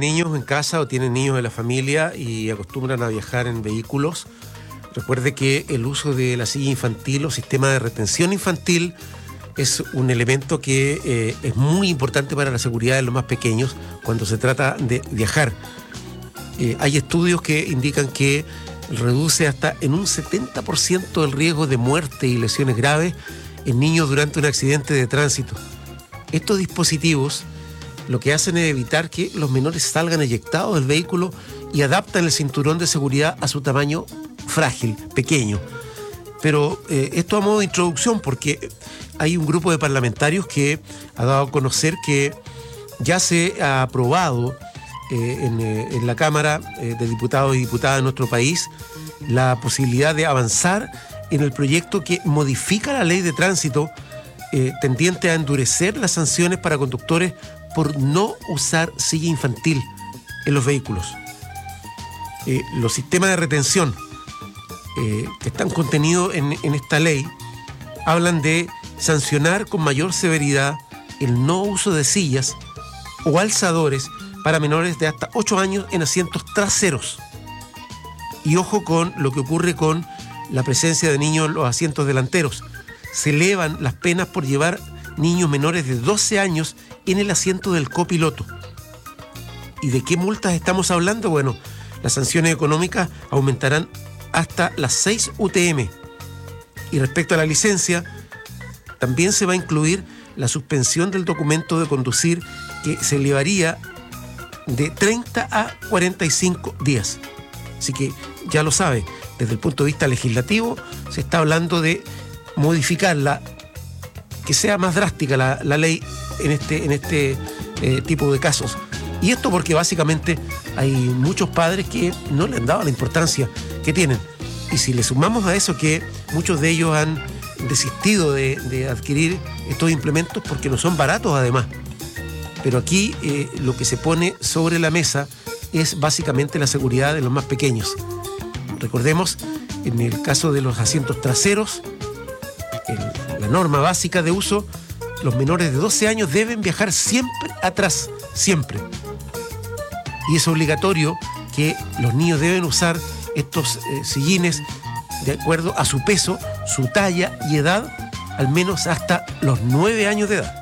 niños en casa o tienen niños en la familia y acostumbran a viajar en vehículos, recuerde que el uso de la silla infantil o sistema de retención infantil es un elemento que es muy importante para la seguridad de los más pequeños cuando se trata de viajar. Hay estudios que indican que reduce hasta en un 70% el riesgo de muerte y lesiones graves en niños durante un accidente de tránsito. Estos dispositivos lo que hacen es evitar que los menores salgan eyectados del vehículo y adaptan el cinturón de seguridad a su tamaño frágil, pequeño. Pero esto a modo de introducción, porque hay un grupo de parlamentarios que ha dado a conocer que ya se ha aprobado en la Cámara de Diputados y Diputadas de nuestro país la posibilidad de avanzar en el proyecto que modifica la ley de tránsito tendiente a endurecer las sanciones para conductores por no usar silla infantil en los vehículos. Los sistemas de retención que están contenidos en esta ley hablan de sancionar con mayor severidad el no uso de sillas o alzadores para menores de hasta 8 años en asientos traseros. Y ojo con lo que ocurre con la presencia de niños en los asientos delanteros. Se elevan las penas por llevar niños menores de 12 años en el asiento del copiloto. ¿Y de qué multas estamos hablando? Bueno, las sanciones económicas aumentarán hasta las 6 UTM. Y respecto a la licencia, también se va a incluir la suspensión del documento de conducir, que se elevaría de 30 a 45 días. Así que ya lo sabe, desde el punto de vista legislativo se está hablando de modificarla, que sea más drástica la ley en este tipo de casos. Y esto porque básicamente hay muchos padres que no le han dado la importancia que tienen. Y si le sumamos a eso que muchos de ellos han desistido de adquirir estos implementos porque no son baratos además. Pero aquí lo que se pone sobre la mesa es básicamente la seguridad de los más pequeños. Recordemos, en el caso de los asientos traseros, la norma básica de uso, los menores de 12 años deben viajar siempre atrás, siempre. Y es obligatorio que los niños deben usar estos sillines de acuerdo a su peso, su talla y edad, al menos hasta los 9 años de edad.